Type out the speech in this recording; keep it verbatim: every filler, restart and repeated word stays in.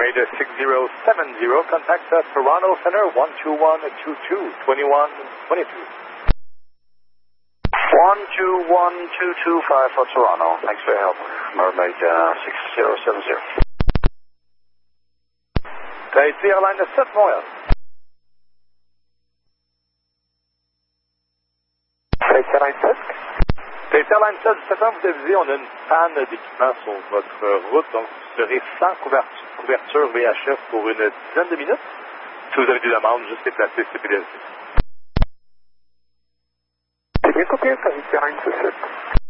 Commander six zero seven zero, contact uh, Toronto Center one two one two two, twenty-one twenty-two. one two one two two five for Toronto. Thanks for your help. Mermaid uh, six zero seven zero. Tahiti Airlines sept Montréal. Tahiti Airlines sept. Tahiti Airlines sept, sept ans, vous avisez, on a une panne d'équipement sur votre route, donc vous serez sans couverture, couverture V H F pour une dizaine de minutes. Si vous avez des demandes, juste déplacer C P D L C. C'est bien copié, Tahiti Airlines sept.